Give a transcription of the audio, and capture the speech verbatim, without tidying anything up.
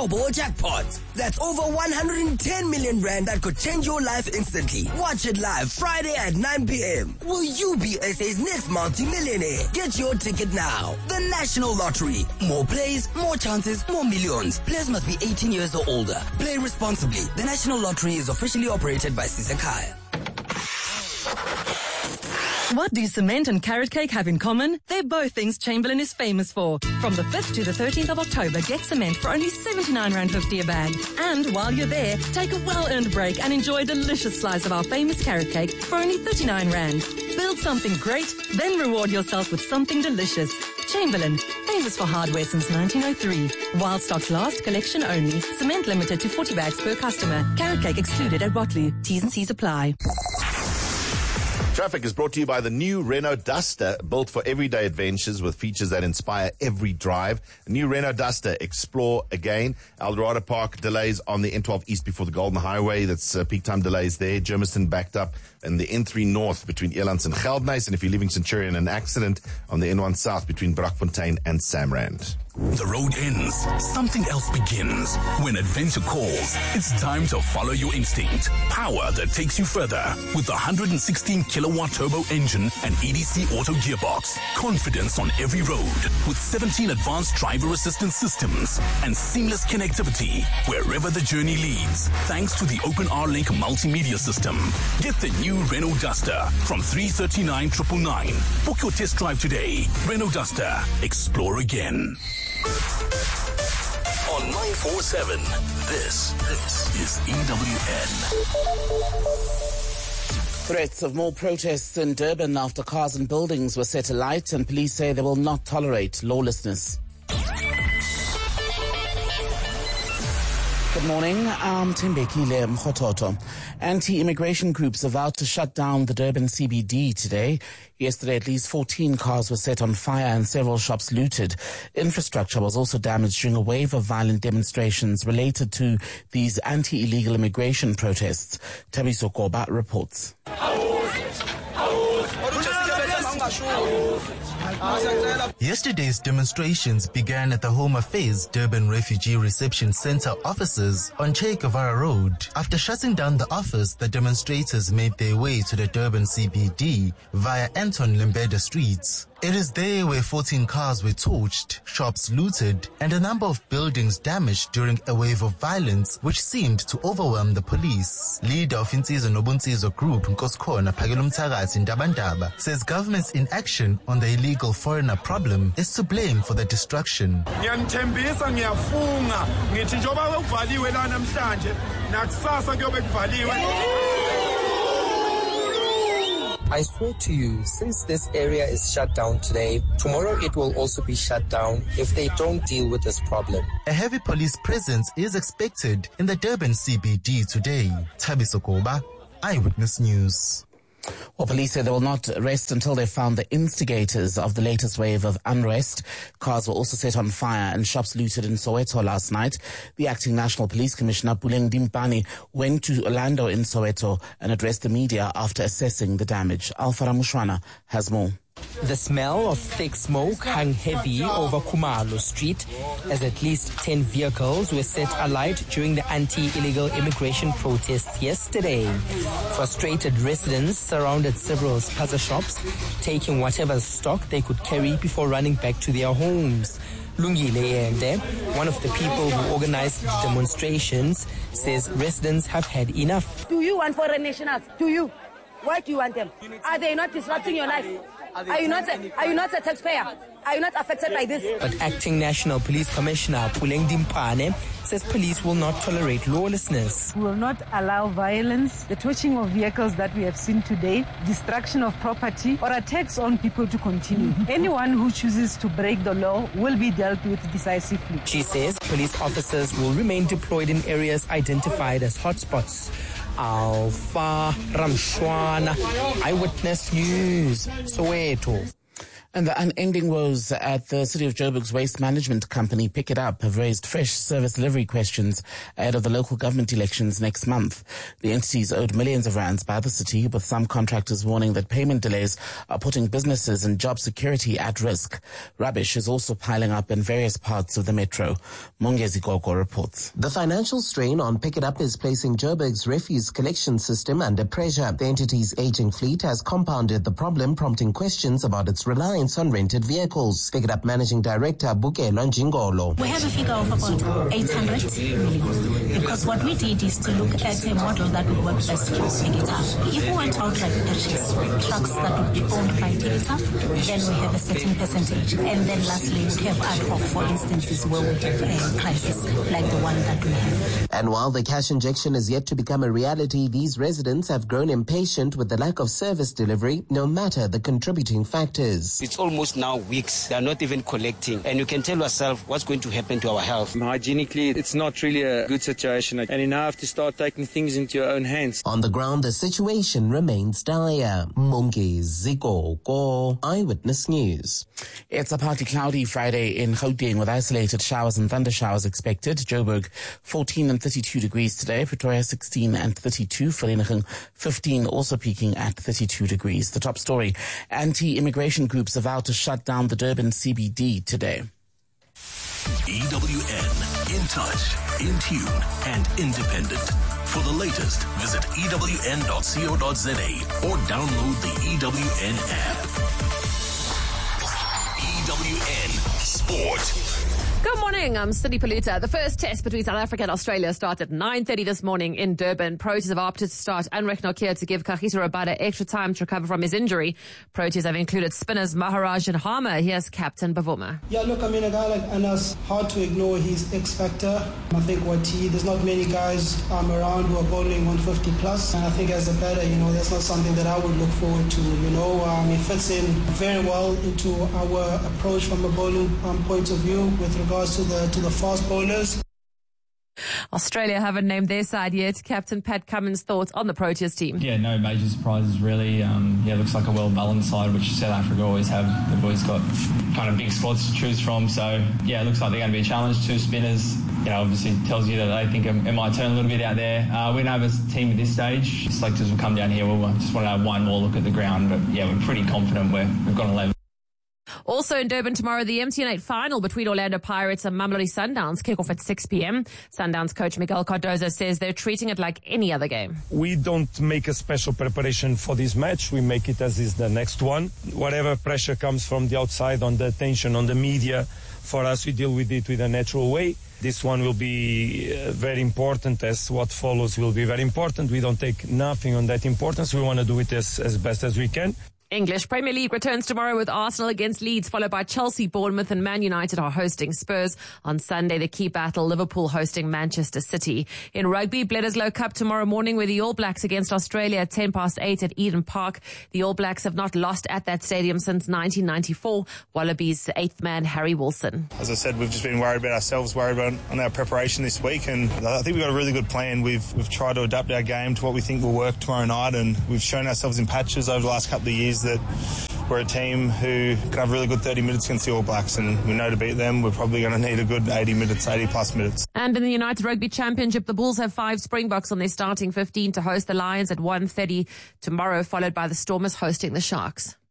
Powerball jackpot. That's over one hundred ten million rand that could change your life instantly. Watch it live Friday at nine p.m. Will you be S A's next multi-millionaire? Get your ticket now. The National Lottery. More plays, more chances, more millions. Players must be eighteen years or older. Play responsibly. The National Lottery is officially operated by Sisekaya. What do cement and carrot cake have in common? They're both things Chamberlain is famous for. From the fifth to the thirteenth of October, get cement for only seventy-nine rand fifty a bag. And while you're there, take a well-earned break and enjoy a delicious slice of our famous carrot cake for only thirty-nine rand. Build something great, then reward yourself with something delicious. Chamberlain, famous for hardware since nineteen oh three. While stocks last, collection only. Cement limited to forty bags per customer. Carrot cake excluded at Botley. T's and C's apply. Traffic is brought to you by the new Renault Duster, built for everyday adventures with features that inspire every drive. The new Renault Duster, explore again. Eldorado Park delays on the N twelve East before the Golden Highway. That's uh, peak time delays there. Germiston backed up, and the N three North between Elands and Geldnys. And if you're leaving Centurion, an accident on the N one South between Brakfontein and Samrand. The road ends, something else begins. When adventure calls, it's time to follow your instinct. Power that takes you further with the one hundred sixteen kilowatt turbo engine and E D C auto gearbox. Confidence on every road with seventeen advanced driver assistance systems and seamless connectivity wherever the journey leads. Thanks to the OpenR Link multimedia system. Get the new Renault Duster from three thirty-nine nine nine nine. Book your test drive today. Renault Duster. Explore again. On nine four seven, this, this is E W N. Threats of more protests in Durban after cars and buildings were set alight, and police say they will not tolerate lawlessness. Good morning, I'm Tembekile Mkhototo. Anti-immigration groups are vowed to shut down the Durban C B D today. Yesterday, at least fourteen cars were set on fire and several shops looted. Infrastructure was also damaged during a wave of violent demonstrations related to these anti-illegal immigration protests. Tabiso Koba reports. Yesterday's demonstrations began at the Home Affairs Durban Refugee Reception Center offices on Che Guevara Road. After shutting down the office, the demonstrators made their way to the Durban C B D via Anton Lembede streets. It is there where fourteen cars were torched, shops looted, and a number of buildings damaged during a wave of violence which seemed to overwhelm the police. Leader of Insizwa Nobunzizwa Group, Nkosikhona Phakela Mthakathi Ndabandaba, says government's inaction on the illegal foreigner problem is to blame for the destruction. Ngiyanithembisa ngiyafunga ngithi njoba kuvaliwe la namhlanje nakusasa kuyobe kuvaliwe. I swear to you, since this area is shut down today, tomorrow it will also be shut down if they don't deal with this problem. A heavy police presence is expected in the Durban C B D today. Tabiso Koba, Eyewitness News. Well, police say they will not rest until they found the instigators of the latest wave of unrest. Cars were also set on fire and shops looted in Soweto last night. The acting National Police Commissioner, Puleng Dimpane, went to Orlando in Soweto and addressed the media after assessing the damage. Alpha Ramushwana has more. The smell of thick smoke hung heavy over Khumalo Street as at least ten vehicles were set alight during the anti-illegal immigration protests yesterday. Frustrated residents surrounded several spaza shops, taking whatever stock they could carry before running back to their homes. Lungile Yende, one of the people who organized the demonstrations, says residents have had enough. Do you want foreign nationals? Do you? Why do you want them? Are they not disrupting your life? Are you not a, are you not a taxpayer? Are you not affected by this? But acting National Police Commissioner Puleng Dimpane says police will not tolerate lawlessness. We will not allow violence, the torching of vehicles that we have seen today, destruction of property, or attacks on people to continue. Anyone who chooses to break the law will be dealt with decisively. She says police officers will remain deployed in areas identified as hotspots. Alpha Ramshwana, Eyewitness News, Soweto. And the unending woes at the City of Joburg's waste management company, Pick It Up, have raised fresh service delivery questions ahead of the local government elections next month. The entities owed millions of rands by the city, with some contractors warning that payment delays are putting businesses and job security at risk. Rubbish is also piling up in various parts of the metro. Mongezi Gogo reports. The financial strain on Pick It Up is placing Joburg's refuse collection system under pressure. The entity's aging fleet has compounded the problem, prompting questions about its reliance on rented vehicles. Pick It Up Managing Director Bukelwa Njingolo. We have a figure of about eight hundred million because what we did is to look at a model that would work best for Pick It Up. If we went out like purchase trucks that would be owned by Pick It Up, then we have a certain percentage. And then lastly, we have ad hoc for instances where we have a crisis like the one that we have. And while the cash injection is yet to become a reality, these residents have grown impatient with the lack of service delivery, no matter the contributing factors. It's almost now weeks. They are not even collecting. And you can tell yourself what's going to happen to our health. Hygienically, it's not really a good situation. And you now have to start taking things into your own hands. On the ground, the situation remains dire. Mongezi Gogo, Eyewitness News. It's a partly cloudy Friday in Gauteng with isolated showers and thunder showers expected. Joburg, fourteen and thirty-two degrees today. Pretoria, sixteen and thirty-two. Vereeniging, fifteen, also peaking at thirty-two degrees. The top story, anti-immigration groups have vowed to shut down the Durban C B D today. E W N, in touch, in tune, and independent. For the latest, visit E W N dot co dot za or download the E W N app. E W N Sport. Good morning, I'm Cindy Paluta. The first test between South Africa and Australia starts at nine thirty this morning in Durban. Proteas have opted to start Anrich Nokia to give Kagiso Rabada extra time to recover from his injury. Proteas have included spinners Maharaj and Harmer. Here's Captain Bavuma. Yeah, look, I mean, a guy like Anas, hard to ignore his X factor. I think what he, there's not many guys um, around who are bowling one fifty plus. And I think as a batter, you know, that's not something that I would look forward to. You know, um, he fits in very well into our approach from a bowling um, point of view with regards to the to the fast bowlers. Australia haven't named their side yet. Captain Pat Cummins' thoughts on the Proteas team. Yeah, no major surprises really. Um, yeah, looks like a well-balanced side, which South Africa always have. The boys got kind of big squads to choose from. So, yeah, it looks like they're going to be a challenge. Two spinners, you know, obviously tells you that they think it might turn a little bit out there. Uh, we don't have a team at this stage. Selectors will come down here. We'll just want to have one more look at the ground. But, yeah, we're pretty confident we're, we've got eleven. Also in Durban tomorrow, the M T N eight final between Orlando Pirates and Mamelodi Sundowns kick off at six p.m. Sundowns coach Miguel Cardozo says they're treating it like any other game. We don't make a special preparation for this match. We make it as is the next one. Whatever pressure comes from the outside on the attention, on the media, for us, we deal with it with a natural way. This one will be uh, very important, as what follows will be very important. We don't take nothing on that importance. We want to do it as, as best as we can. English Premier League returns tomorrow with Arsenal against Leeds, followed by Chelsea, Bournemouth and Man United are hosting Spurs. On Sunday, the key battle, Liverpool hosting Manchester City. In rugby, Bledisloe Cup tomorrow morning with the All Blacks against Australia at ten past eight at Eden Park. The All Blacks have not lost at that stadium since nineteen ninety-four. Wallabies eighth man Harry Wilson. As I said, we've just been worried about ourselves, worried about on our preparation this week, and I think we've got a really good plan. We've we've tried to adapt our game to what we think will work tomorrow night, and we've shown ourselves in patches over the last couple of years that we're a team who can have really good thirty minutes against the All Blacks, and we know to beat them, we're probably going to need a good eighty minutes, eighty plus minutes. And in the United Rugby Championship, the Bulls have five Springboks on their starting fifteen to host the Lions at one thirty tomorrow, followed by the Stormers hosting the Sharks.